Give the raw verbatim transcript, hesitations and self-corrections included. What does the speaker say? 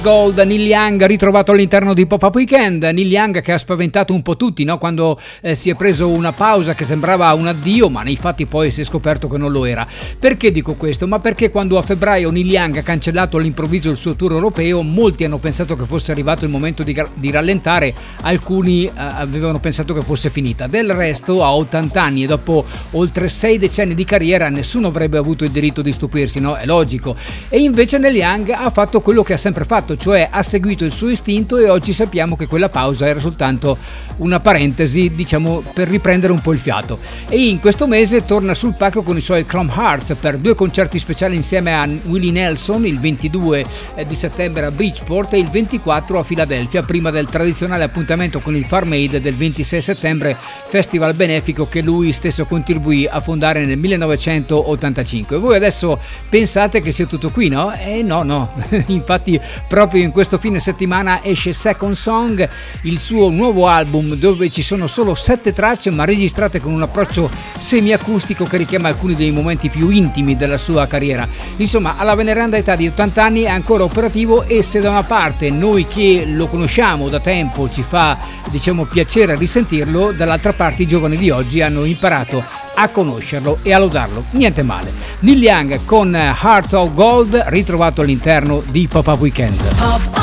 Gold, Neil Young ritrovato all'interno di Pop-Up Weekend. Neil Young che ha spaventato un po' tutti, no? Quando eh, si è preso una pausa che sembrava un addio, ma nei fatti poi si è scoperto che non lo era. Perché dico questo? Ma perché quando a febbraio Neil Young ha cancellato all'improvviso il suo tour europeo, molti hanno pensato che fosse arrivato il momento di, di rallentare, alcuni eh, avevano pensato che fosse finita. Del resto, a ottanta anni e dopo oltre sei decenni di carriera, nessuno avrebbe avuto il diritto di stupirsi, no? È logico. E invece Neil Young ha fatto quello che ha sempre fatto, cioè ha seguito il suo istinto, e oggi sappiamo che quella pausa era soltanto una parentesi, diciamo, per riprendere un po' il fiato. E in questo mese torna sul palco con i suoi Chrome Hearts per due concerti speciali insieme a Willie Nelson, il ventidue di settembre a Bridgeport e il ventiquattro a Filadelfia, prima del tradizionale appuntamento con il Farm Aid del ventisei settembre, festival benefico che lui stesso contribuì a fondare nel millenovecentottantacinque. Voi adesso pensate che sia tutto qui, no? Eh no, no, infatti proprio in questo fine settimana esce Second Song, il suo nuovo album dove ci sono solo sette tracce ma registrate con un approccio semiacustico che richiama alcuni dei momenti più intimi della sua carriera. Insomma, alla veneranda età di ottanta anni è ancora operativo, e se da una parte noi che lo conosciamo da tempo ci fa, diciamo, piacere risentirlo, dall'altra parte i giovani di oggi hanno imparato a conoscerlo e a lodarlo. Niente male. Neil Young con Heart of Gold, ritrovato all'interno di Pop-Up Weekend.